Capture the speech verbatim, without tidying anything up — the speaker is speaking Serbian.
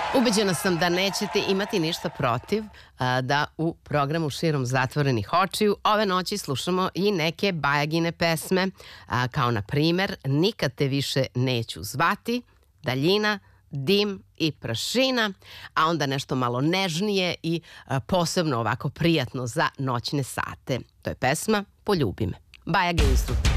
Ubeđena sam da nećete imati ništa protiv a, da u programu Širom zatvorenih očiju ove noći slušamo i neke Bajagine pesme, a, kao na primer Nikad te više neću zvati, Daljina, Dim i prašina, a onda nešto malo nežnije i a, posebno ovako prijatno za noćne sate. To je pesma Poljubi me. Bajage instrument.